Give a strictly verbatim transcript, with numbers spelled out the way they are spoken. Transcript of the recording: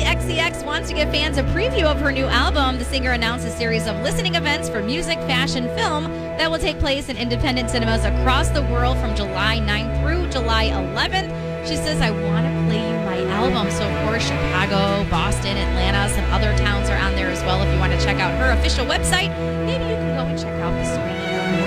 X C X wants to give fans a preview of her new album. The singer announced a series of listening events for music, fashion, film that will take place in independent cinemas across the world from July ninth through July eleventh. She says, I want to play you my album. So, of course, Chicago, Boston, Atlanta, some other towns are on there as well. If you want to check out her official website, maybe